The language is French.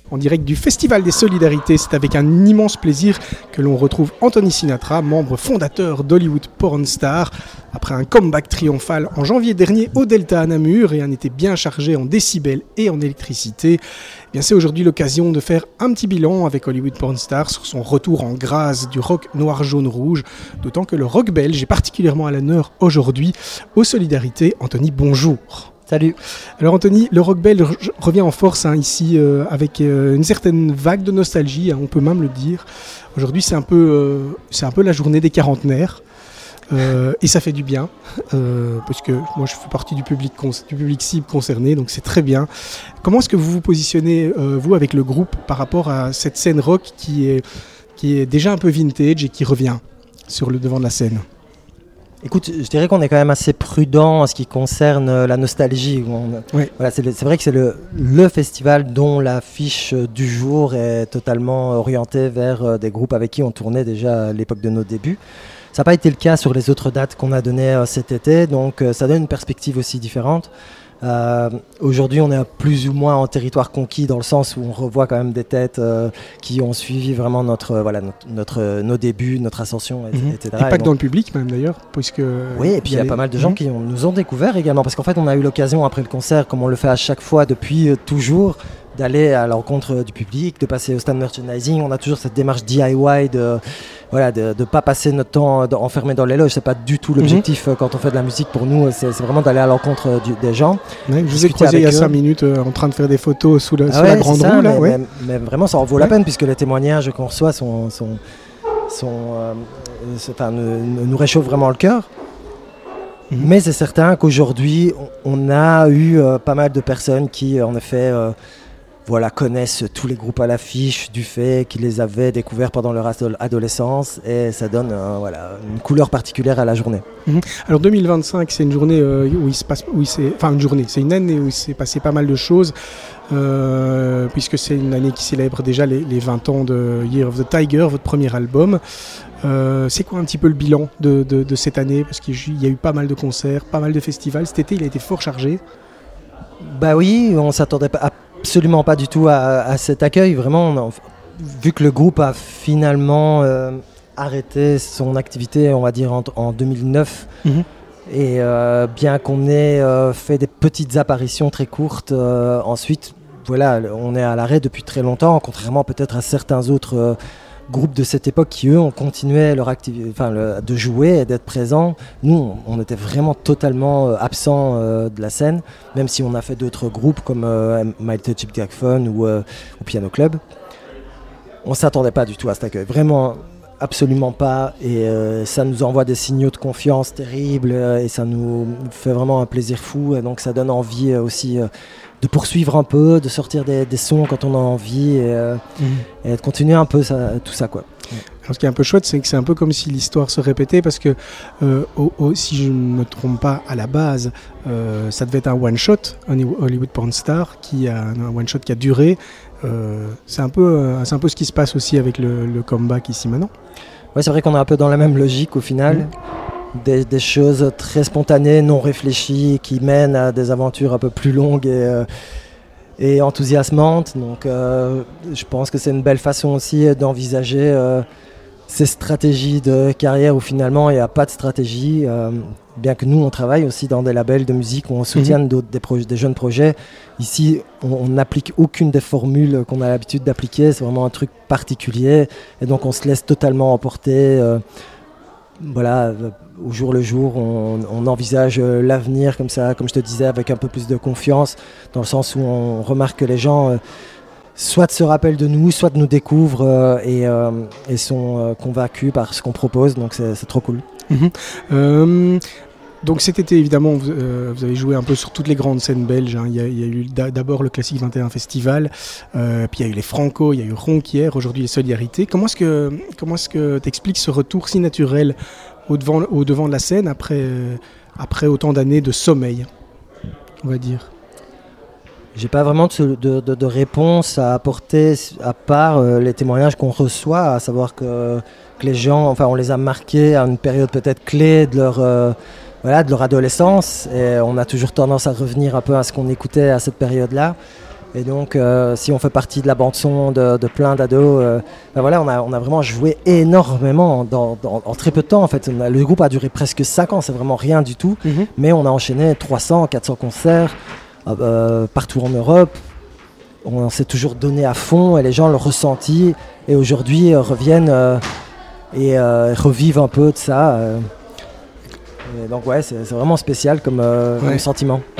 en direct du Festival des Solidarités. C'est avec un immense plaisir que l'on retrouve Anthony Sinatra, membre fondateur d'Hollywood Porn Star. Après un comeback triomphal en janvier dernier au Delta à Namur et un été bien chargé en décibels et en électricité, eh bien c'est aujourd'hui l'occasion de faire un petit bilan avec Hollywood Porn Star sur son retour en grâce du rock noir, jaune, rouge. D'autant que le rock belge est particulièrement à l'honneur aujourd'hui aux Solidarités. Anthony, bonjour. Salut. Alors Anthony, le rock belge revient en force ici avec une certaine vague de nostalgie, on peut même le dire. Aujourd'hui c'est un peu la journée des quarantenaires et ça fait du bien parce que moi je fais partie du public cible concerné, donc c'est très bien. Comment est-ce que vous vous positionnez vous avec le groupe par rapport à cette scène rock qui est déjà un peu vintage et qui revient sur le devant de la scène? Écoute, je dirais qu'on est quand même assez prudent en ce qui concerne la nostalgie. Oui. Voilà, c'est vrai que c'est le festival dont l'affiche du jour est totalement orientée vers des groupes avec qui on tournait déjà à l'époque de nos débuts. Ça n'a pas été le cas sur les autres dates qu'on a données cet été, donc ça donne une perspective aussi différente. Aujourd'hui on est plus ou moins en territoire conquis dans le sens où on revoit quand même des têtes qui ont suivi vraiment nos débuts, notre ascension, etc. Et pas que dans le public même d'ailleurs, puisque... Oui, et puis il y a pas mal de gens qui nous ont découvert également, parce qu'en fait on a eu l'occasion après le concert, comme on le fait à chaque fois depuis toujours, d'aller à l'encontre du public, de passer au stand merchandising. On a toujours cette démarche DIY de pas passer notre temps enfermé dans les loges. C'est pas du tout l'objectif quand on fait de la musique. Pour nous, c'est vraiment d'aller à l'encontre des gens. Ouais, je vous ai croisé il y a 5 minutes en train de faire des photos sous la grande roue. Mais vraiment, ça en vaut la peine, puisque les témoignages qu'on reçoit nous réchauffent vraiment le cœur. Mais c'est certain qu'aujourd'hui, on a eu pas mal de personnes qui, en effet... connaissent tous les groupes à l'affiche du fait qu'ils les avaient découverts pendant leur adolescence, et ça donne une couleur particulière à la journée. Alors 2025, c'est une journée c'est une année où il s'est passé pas mal de choses, puisque c'est une année qui célèbre déjà les 20 ans de Year of the Tiger, votre premier album. C'est quoi un petit peu le bilan de cette année? Parce qu'il y a eu pas mal de concerts, pas mal de festivals. Cet été, il a été fort chargé. Bah oui, on s'attendait absolument pas du tout à cet accueil. Vraiment, vu que le groupe a finalement arrêté son activité, on va dire, en 2009, et bien qu'on ait fait des petites apparitions très courtes, ensuite, on est à l'arrêt depuis très longtemps, contrairement peut-être à certains autres groupes de cette époque qui, eux, ont continué leur activité, de jouer et d'être présents. Nous, on était vraiment totalement absents de la scène, même si on a fait d'autres groupes comme Mighty Touch Fun ou Piano Club. On ne s'attendait pas du tout à cet accueil, vraiment absolument pas, et ça nous envoie des signaux de confiance terribles, et ça nous fait vraiment un plaisir fou, et donc ça donne envie aussi de poursuivre un peu, de sortir des sons quand on a envie, et de continuer un peu tout ça, quoi. Alors, ce qui est un peu chouette, c'est que c'est un peu comme si l'histoire se répétait, parce que si je ne me trompe pas, à la base, ça devait être un one-shot, un Hollywood Porn Star, un one-shot qui a duré. C'est un peu ce qui se passe aussi avec le comeback ici maintenant. Ouais, c'est vrai qu'on est un peu dans la même logique au final. Des choses très spontanées, non réfléchies, qui mènent à des aventures un peu plus longues et enthousiasmantes. Donc je pense que c'est une belle façon aussi d'envisager ces stratégies de carrière où finalement il n'y a pas de stratégie. Bien que nous on travaille aussi dans des labels de musique où on soutient des jeunes projets. Ici on n'applique aucune des formules qu'on a l'habitude d'appliquer, c'est vraiment un truc particulier, et donc on se laisse totalement emporter. Au jour le jour, on envisage l'avenir comme ça, comme je te disais, avec un peu plus de confiance, dans le sens où on remarque que les gens soit se rappellent de nous, soit nous découvrent et sont convaincus par ce qu'on propose, donc c'est trop cool. Donc cet été, évidemment, vous avez joué un peu sur toutes les grandes scènes belges. Il y a eu d'abord le Classique 21 Festival, puis il y a eu les Franco, il y a eu Ronquière, aujourd'hui les Solidarités. Comment est-ce que tu expliques ce retour si naturel au devant de la scène après autant d'années de sommeil, on va dire? J'ai pas vraiment de réponse à apporter, à part les témoignages qu'on reçoit, à savoir que les gens, on les a marqués à une période peut-être clé de leur adolescence, et on a toujours tendance à revenir un peu à ce qu'on écoutait à cette période-là. Et donc, si on fait partie de la bande-son de plein d'ados, voilà, on a vraiment joué énormément en très peu de temps. En fait, le groupe a duré presque 5 ans, c'est vraiment rien du tout. Mais on a enchaîné 300, 400 concerts partout en Europe. On s'est toujours donné à fond et les gens l'ont ressenti. Et aujourd'hui, reviennent et revivent un peu de ça. Donc ouais, c'est vraiment spécial comme sentiment.